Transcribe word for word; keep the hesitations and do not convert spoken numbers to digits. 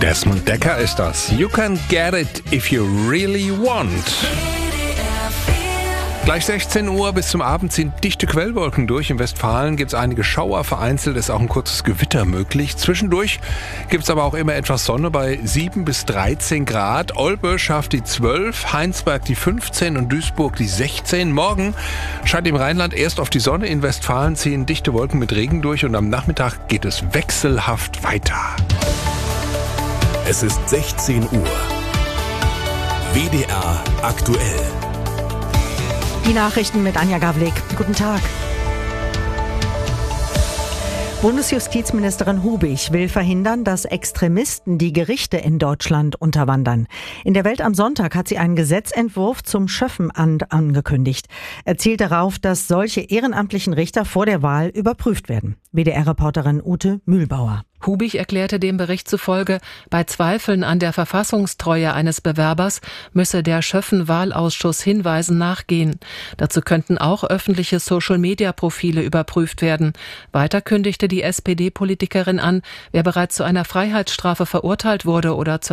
Desmond Dekker ist das. You can get it if you really want. Gleich sechzehn Uhr bis zum Abend ziehen dichte Quellwolken durch. In Westfalen gibt es einige Schauer, vereinzelt ist auch ein kurzes Gewitter möglich. Zwischendurch gibt es aber auch immer etwas Sonne bei sieben bis dreizehn Grad. Olpe schafft die zwölf, Heinsberg die fünfzehn und Duisburg die sechzehn. Morgen scheint im Rheinland erst auf die Sonne. In Westfalen ziehen dichte Wolken mit Regen durch und am Nachmittag geht es wechselhaft weiter. Es ist sechzehn Uhr. W D R aktuell. Die Nachrichten mit Anja Gavlik. Guten Tag. Bundesjustizministerin Hubig will verhindern, dass Extremisten die Gerichte in Deutschland unterwandern. In der Welt am Sonntag hat sie einen Gesetzentwurf zum Schöffenamt angekündigt. Er zielt darauf, dass solche ehrenamtlichen Richter vor der Wahl überprüft werden. W D R-Reporterin Ute Mühlbauer. Hubig erklärte dem Bericht zufolge, bei Zweifeln an der Verfassungstreue eines Bewerbers müsse der Schöffen-Wahlausschuss Hinweisen nachgehen. Dazu könnten auch öffentliche Social-Media-Profile überprüft werden. Weiter kündigte die S P D-Politikerin an, wer bereits zu einer Freiheitsstrafe verurteilt wurde oder zu